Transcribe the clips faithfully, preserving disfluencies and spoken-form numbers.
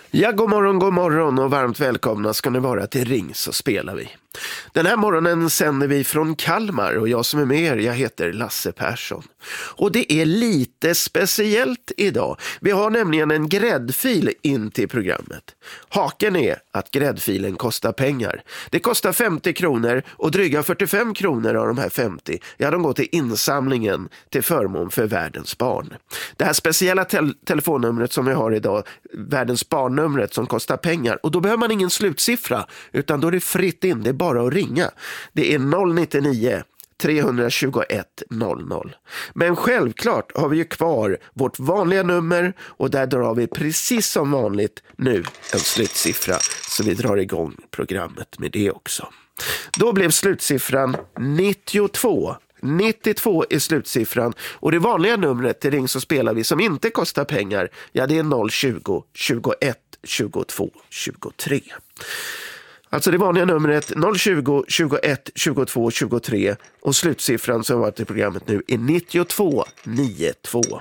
Ja, god morgon, god morgon och varmt välkomna ska ni vara till Ring så spelar vi. Den här morgonen sänder vi från Kalmar och jag som är med er, jag heter Lasse Persson. Och det är lite speciellt idag. Vi har nämligen en gräddfil in till programmet. Haken är att gräddfilen kostar pengar. Det kostar femtio kronor och dryga fyrtiofem kronor av de här femtio. Ja, de går till insamlingen till förmån för världens barn. Det här speciella te- telefonnumret som vi har idag, världens barnnumret som kostar pengar. Och då behöver man ingen slutsiffra utan då är det fritt in, det är bara att ringa. Det är noll nio nio tre två ett noll noll. Men självklart har vi ju kvar vårt vanliga nummer och där drar vi precis som vanligt nu en slutsiffra så vi drar igång programmet med det också. Då blev slutsiffran nittiotvå. nittiotvå är slutsiffran och det vanliga numret till Ring så spelar vi som inte kostar pengar, ja det är noll tjugo tjugoett tjugotvå tjugotre. Alltså det vanliga numret noll tjugo tjugoett tjugotvå tjugotre och slutsiffran som varit i programmet nu är nittiotvå nittiotvå.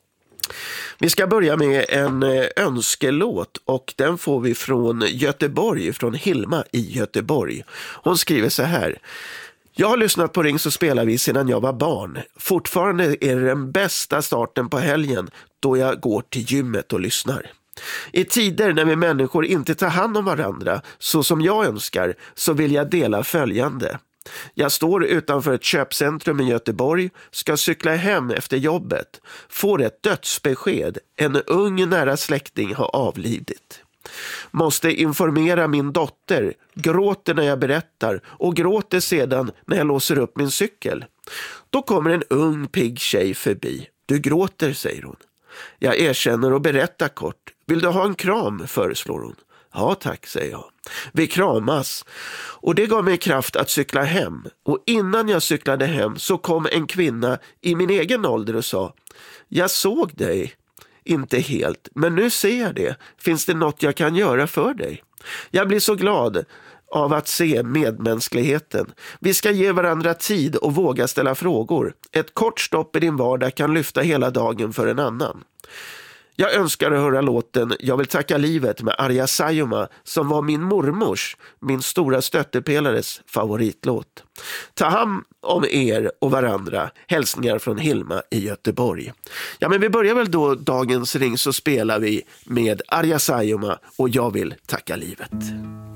Vi ska börja med en önskelåt och den får vi från Göteborg, från Hilma i Göteborg. Hon skriver så här: jag har lyssnat på Ring så spelar vi sedan jag var barn. Fortfarande är det den bästa starten på helgen då jag går till gymmet och lyssnar. I tider när vi människor inte tar hand om varandra så som jag önskar så vill jag dela följande. Jag står utanför ett köpcentrum i Göteborg, ska cykla hem efter jobbet, får ett dödsbesked, en ung nära släkting har avlidit. Måste informera min dotter, gråter när jag berättar och gråter sedan när jag låser upp min cykel. Då kommer en ung pigg tjej förbi. Du gråter, säger hon. Jag erkänner och berättar kort. Vill du ha en kram, föreslår hon. Ja tack, säger jag. Vi kramas. Och det gav mig kraft att cykla hem. Och innan jag cyklade hem så kom en kvinna i min egen ålder och sa: jag såg dig. Inte helt, men nu ser jag det. Finns det något jag kan göra för dig? Jag blir så glad av att se medmänskligheten. Vi ska ge varandra tid och våga ställa frågor. Ett kort stopp i din vardag kan lyfta hela dagen för en annan. Jag önskar att höra låten Jag vill tacka livet med Arja Saijonmaa som var min mormors, min stora stöttepelares favoritlåt. Ta hand om er och varandra. Hälsningar från Hilma i Göteborg. Ja, men vi börjar väl då dagens Ring så spelar vi med Arja Saijonmaa och Jag vill tacka livet.